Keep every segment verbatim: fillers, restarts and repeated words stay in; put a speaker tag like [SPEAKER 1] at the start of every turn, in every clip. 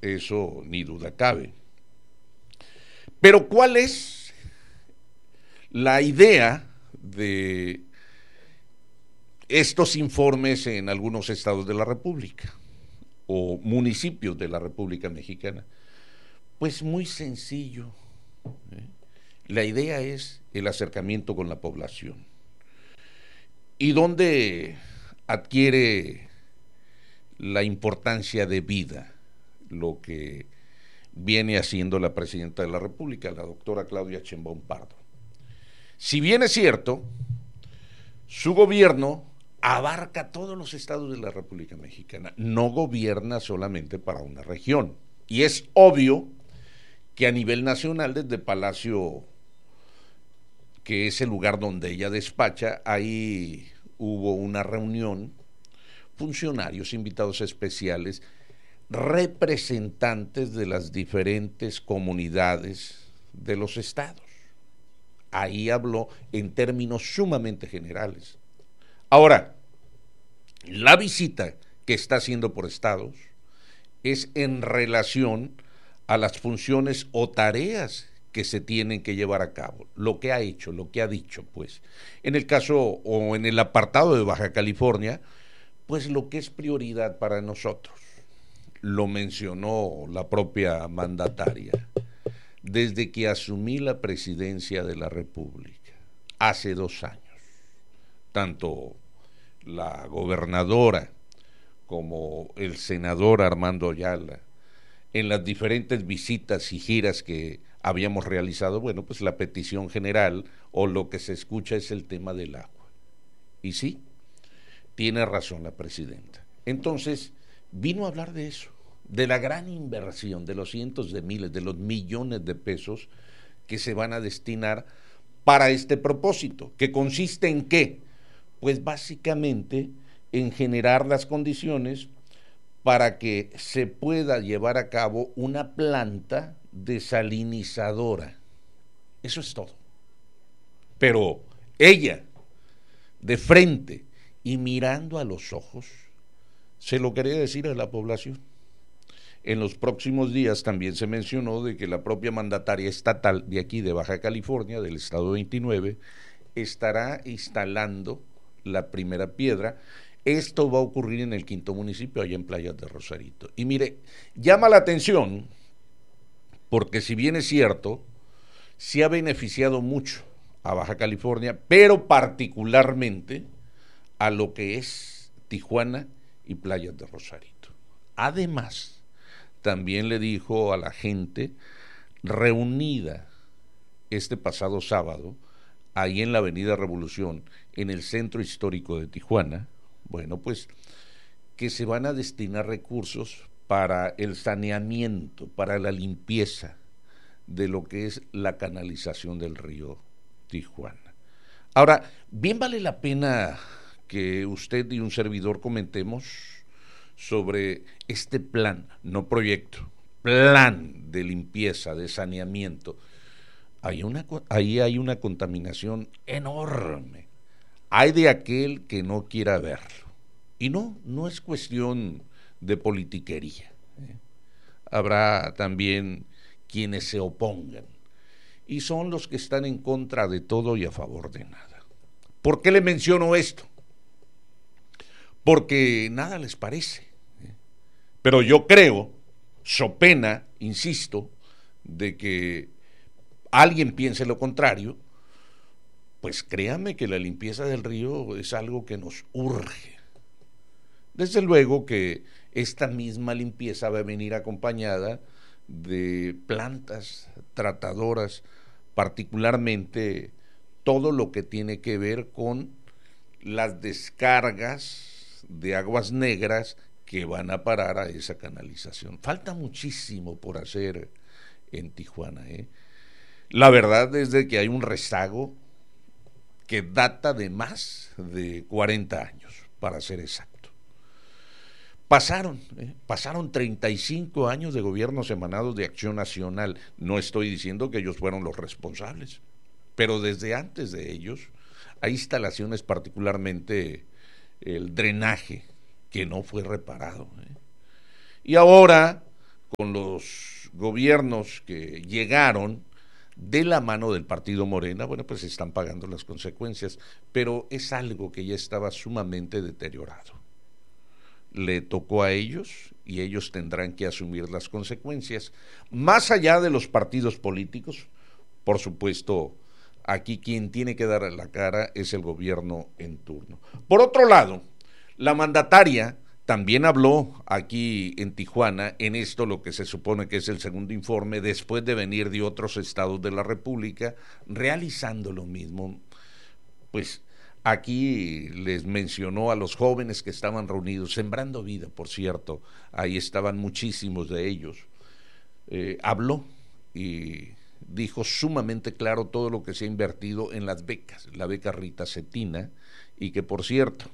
[SPEAKER 1] eso ni duda cabe. Pero ¿cuál es la idea de estos informes en algunos estados de la República o municipios de la República Mexicana? Pues muy sencillo, ¿eh? La idea es el acercamiento con la población. ¿Y dónde adquiere la importancia de vida lo que viene haciendo la presidenta de la República, la doctora Claudia Sheinbaum Pardo? Si bien es cierto, su gobierno abarca todos los estados de la República Mexicana, no gobierna solamente para una región. Y es obvio que a nivel nacional, desde Palacio, que es el lugar donde ella despacha, ahí hubo una reunión, funcionarios, invitados especiales, representantes de las diferentes comunidades de los estados. Ahí habló en términos sumamente generales. Ahora, la visita que está haciendo por estados es en relación a las funciones o tareas que se tienen que llevar a cabo, lo que ha hecho, lo que ha dicho, pues. En el caso o en el apartado de Baja California, pues lo que es prioridad para nosotros, lo mencionó la propia mandataria, desde que asumí la presidencia de la República, hace dos años, tanto la gobernadora como el senador Armando Ayala, en las diferentes visitas y giras que habíamos realizado, bueno, pues la petición general o lo que se escucha es el tema del agua. Y sí, tiene razón la presidenta. Entonces, vino a hablar de eso, de la gran inversión, de los cientos de miles, de los millones de pesos que se van a destinar para este propósito, que consiste en ¿qué? Pues básicamente en generar las condiciones para que se pueda llevar a cabo una planta desalinizadora. Eso es todo. Pero ella, de frente y mirando a los ojos, se lo quería decir a la población. En los próximos días también se mencionó de que la propia mandataria estatal de aquí, de Baja California, del estado veintinueve, estará instalando la primera piedra. Esto va a ocurrir en el quinto municipio, allá en Playas de Rosarito. Y mire, llama la atención, porque si bien es cierto, se ha beneficiado mucho a Baja California, pero particularmente a lo que es Tijuana y Playas de Rosarito. Además, también le dijo a la gente reunida este pasado sábado, ahí en la Avenida Revolución, en el centro histórico de Tijuana, bueno, pues que se van a destinar recursos para el saneamiento, para la limpieza de lo que es la canalización del río Tijuana. Ahora, bien vale la pena que usted y un servidor comentemos sobre este plan, no proyecto, plan de limpieza, de saneamiento. Hay una, ahí hay una contaminación enorme. Hay de aquel que no quiera verlo. Y no, no es cuestión de politiquería. ¿eh? Habrá también quienes se opongan. Y son los que están en contra de todo y a favor de nada. ¿Por qué le menciono esto? Porque nada les parece. ¿eh? Pero yo creo, so pena, insisto, de que alguien piense lo contrario, pues créame que la limpieza del río es algo que nos urge. Desde luego que esta misma limpieza va a venir acompañada de plantas tratadoras, particularmente todo lo que tiene que ver con las descargas de aguas negras que van a parar a esa canalización. Falta muchísimo por hacer en Tijuana, ¿eh? La verdad es de que hay un rezago que data de más de cuarenta años, para ser exacto. Pasaron, ¿eh? pasaron treinta y cinco años de gobiernos emanados de Acción Nacional. No estoy diciendo que ellos fueron los responsables, pero desde antes de ellos hay instalaciones, particularmente el drenaje, que no fue reparado. ¿eh? Y ahora, con los gobiernos que llegaron de la mano del partido Morena, bueno, pues están pagando las consecuencias, pero es algo que ya estaba sumamente deteriorado. Le tocó a ellos y ellos tendrán que asumir las consecuencias. Más allá de los partidos políticos, por supuesto, aquí quien tiene que dar la cara es el gobierno en turno. Por otro lado, la mandataria también habló aquí en Tijuana, en esto lo que se supone que es el segundo informe, después de venir de otros estados de la República, realizando lo mismo. Pues aquí les mencionó a los jóvenes que estaban reunidos, Sembrando Vida, por cierto, ahí estaban muchísimos de ellos. Eh, habló y dijo sumamente claro todo lo que se ha invertido en las becas, la beca Rita Cetina, y que por cierto,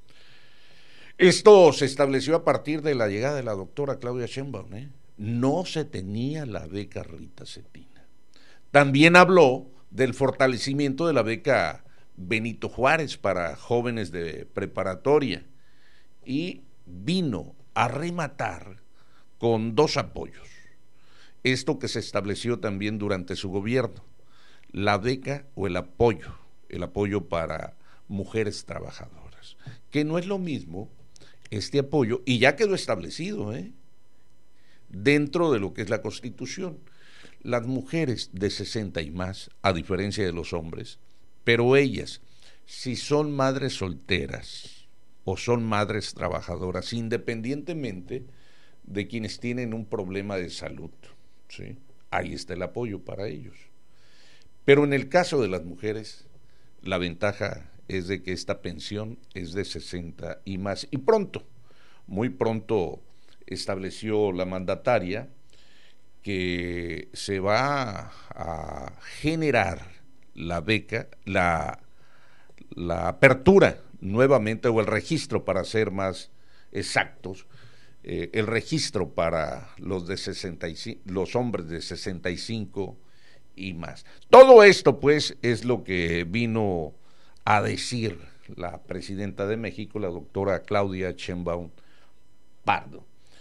[SPEAKER 1] esto se estableció a partir de la llegada de la doctora Claudia Sheinbaum, ¿eh? No se tenía la beca Rita Cetina. También habló del fortalecimiento de la beca Benito Juárez para jóvenes de preparatoria y vino a rematar con dos apoyos. Esto que se estableció también durante su gobierno, la beca o el apoyo, el apoyo para mujeres trabajadoras, que no es lo mismo este apoyo, y ya quedó establecido, ¿eh? dentro de lo que es la Constitución. Las mujeres de sesenta y más, a diferencia de los hombres, pero ellas, si son madres solteras o son madres trabajadoras, independientemente de quienes tienen un problema de salud, ¿sí? Ahí está el apoyo para ellos. Pero en el caso de las mujeres, la ventaja es de que esta pensión es de sesenta y más. Y pronto, muy pronto estableció la mandataria que se va a generar la beca, la, la apertura nuevamente, o el registro para ser más exactos, eh, el registro para los de sesenta y cinco, los hombres de sesenta y cinco y más. Todo esto pues es lo que vino a decir la presidenta de México, la doctora Claudia Sheinbaum Pardo.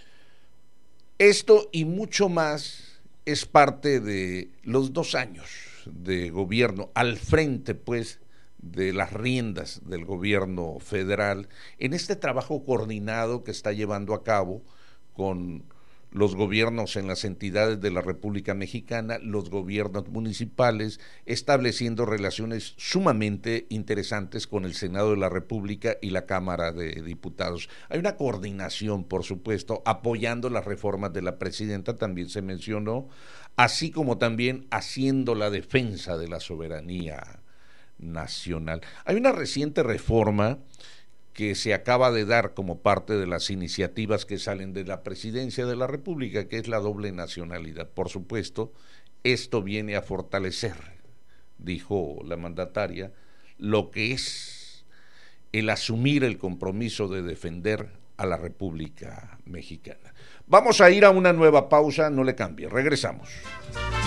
[SPEAKER 1] Esto y mucho más es parte de los dos años de gobierno al frente, pues, de las riendas del gobierno federal, en este trabajo coordinado que está llevando a cabo con los gobiernos en las entidades de la República Mexicana, los gobiernos municipales, estableciendo relaciones sumamente interesantes con el Senado de la República y la Cámara de Diputados. Hay una coordinación, por supuesto, apoyando las reformas de la presidenta, también se mencionó, así como también haciendo la defensa de la soberanía nacional. Hay una reciente reforma que se acaba de dar como parte de las iniciativas que salen de la Presidencia de la República, que es la doble nacionalidad. Por supuesto, esto viene a fortalecer, dijo la mandataria, lo que es el asumir el compromiso de defender a la República Mexicana. Vamos a ir a una nueva pausa, no le cambie, regresamos.